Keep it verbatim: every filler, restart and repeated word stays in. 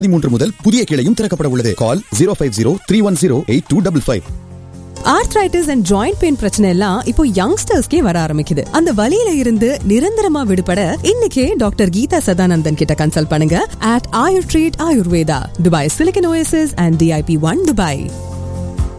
மூன்று முதல் புதிய கிளையும் திறக்கப்பட உள்ளது. கால் zero five zero three one zero eight two double five. Arthritis and joint pain பிரச்சனை எல்லாம் இப்போ யங்ஸ்டர்ஸ்க்கே வர ஆரம்பிக்குது. அந்த வலியில இருந்து நிரந்தரமா விடுபட இன்னைக்கே டாக்டர் கீதா சதானந்தன் கிட்ட கன்சல்ட் பண்ணுங்க at Ayur Treat Ayurveda, Dubai Silicon Oasis and D I P one Dubai.